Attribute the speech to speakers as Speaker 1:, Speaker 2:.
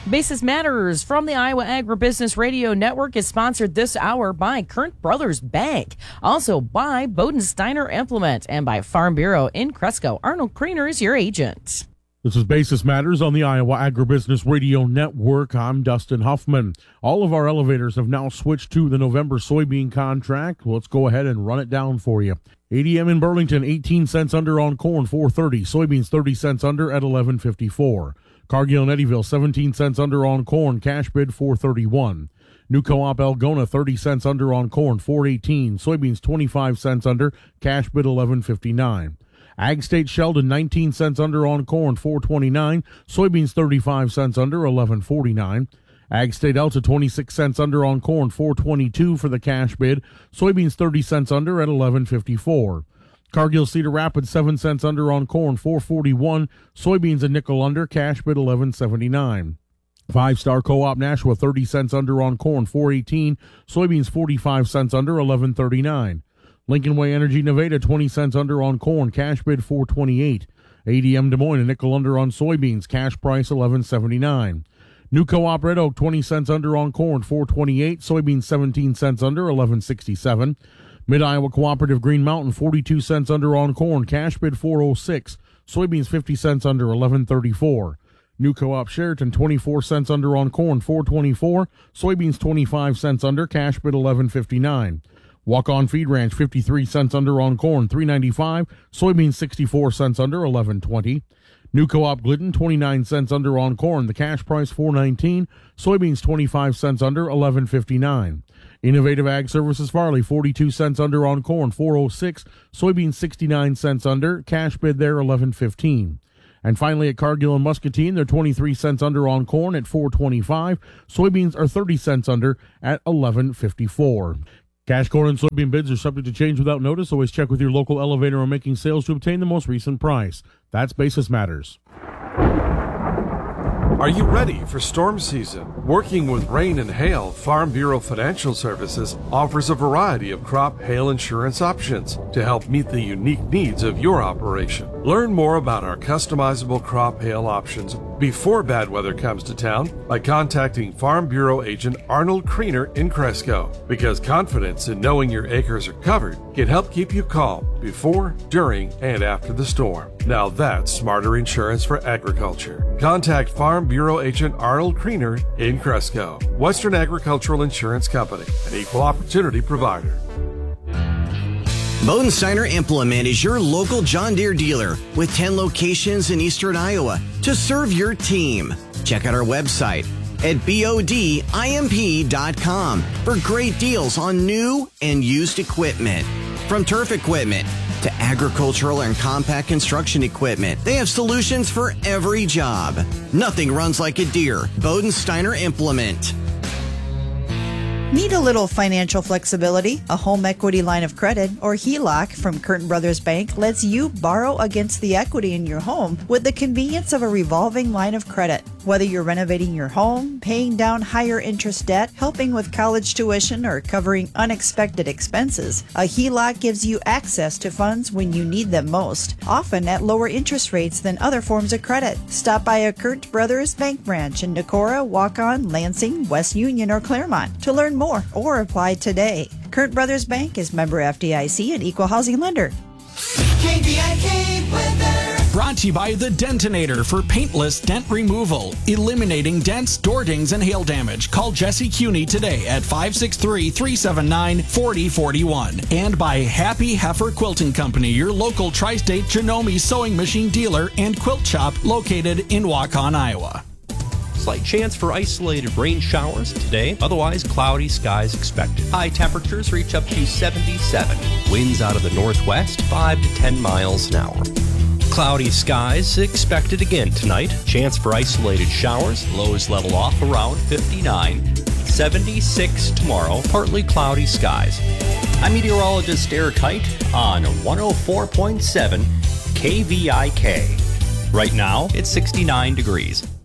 Speaker 1: Basis Matters from the Iowa Agribusiness Radio Network is sponsored this hour by Current Brothers Bank, also by Bodensteiner Implement, and by Farm Bureau in Cresco. Arnold Kriener is your agent.
Speaker 2: This is Basis Matters on the Iowa Agribusiness Radio Network. I'm Dustin Huffman. All of our elevators have now switched to the November soybean contract. Let's go ahead and run it down for you. ADM in Burlington, 18 cents under on corn, $4.30. Soybeans, 30 cents under at $11.54. Cargill and Eddyville, 17 cents under on corn, cash bid $4.31. New Co-op Algona, 30 cents under on corn, $4.18. Soybeans, 25 cents under, cash bid $11.59. Ag State Sheldon, 19 cents under on corn, $4.29. Soybeans, 35 cents under, $11.49. Ag State Elta, 26 cents under on corn, $4.22 for the cash bid. Soybeans, 30 cents under at $11.54. Cargill Cedar Rapids, 7 cents under on corn, $4.41. Soybeans a nickel under, cash bid $11.79. Five Star Co-op Nashua, 30 cents under on corn, $4.18. Soybeans 45 cents under, $11.39. Lincoln Way Energy Nevada, 20 cents under on corn, cash bid $4.28. ADM Des Moines a nickel under on soybeans, cash price $11.79. New Co-op Red Oak, 20 cents under on corn, $4.28. Soybeans 17 cents under, $11.67. Mid-Iowa Cooperative Green Mountain, 42 cents under on corn, cash bid $4.06. Soybeans 50 cents under, $11.34. New Co-op Sheraton, 24 cents under on corn, $4.24. Soybeans 25 cents under, cash bid $11.59. Walk-On Feed Ranch, 53 cents under on corn, $3.95. Soybeans 64 cents under, $11.20. New Co-op Glidden, 29 cents under on corn, the cash price $4.19. Soybeans 25 cents under, $11.59. Innovative Ag Services Farley, 42 cents under on corn, $4.06. Soybeans 69 cents under, cash bid there $11.15. And finally at Cargill and Muscatine, they're 23 cents under on corn at $4.25. Soybeans are 30 cents under at $11.54. Cash corn and soybean bids are subject to change without notice. Always check with your local elevator on making sales to obtain the most recent price. That's Basis Matters.
Speaker 3: Are you ready for storm season? Working with rain and hail, Farm Bureau Financial Services offers a variety of crop hail insurance options to help meet the unique needs of your operation. Learn more about our customizable crop hail options before bad weather comes to town by contacting Farm Bureau agent Arnold Kriener in Cresco, because confidence in knowing your acres are covered can help keep you calm before, during, and after the storm. Now that's smarter insurance for agriculture. Contact Farm Bureau agent Arnold Kriener in Cresco. Western Agricultural Insurance Company, an equal opportunity provider.
Speaker 4: Bodensteiner Implement is your local John Deere dealer with 10 locations in eastern Iowa to serve your team. Check out our website at bodimp.com for great deals on new and used equipment. From turf equipment to agricultural and compact construction equipment, they have solutions for every job. Nothing runs like a Deere. Bodensteiner Implement.
Speaker 5: Need a little financial flexibility? A home equity line of credit, or HELOC, from Curtin Brothers Bank lets you borrow against the equity in your home with the convenience of a revolving line of credit. Whether you're renovating your home, paying down higher interest debt, helping with college tuition, or covering unexpected expenses, a HELOC gives you access to funds when you need them most, often at lower interest rates than other forms of credit. Stop by a Curtin Brothers Bank branch in Decorah, Waukon, Lansing, West Union, or Claremont to learn more or apply today. Curtin Brothers Bank is member FDIC and equal housing lender.
Speaker 6: KVIK weather.
Speaker 7: Brought to you by the Dentinator for paintless dent removal, eliminating dents, door dings, and hail damage. Call Jesse Cuney today at 563-379-4041. And by Happy Heifer Quilting Company, your local tri-state Janome sewing machine dealer and quilt shop located in Waukon, Iowa.
Speaker 8: Slight chance for isolated rain showers today. Otherwise, cloudy skies expected. High temperatures reach up to 77. Winds out of the northwest, 5 to 10 miles an hour. Cloudy skies expected again tonight. Chance for isolated showers. Lows level off around 59. 76 tomorrow. Partly cloudy skies. I'm meteorologist Eric Height on 104.7 KVIK. Right now, it's 69 degrees.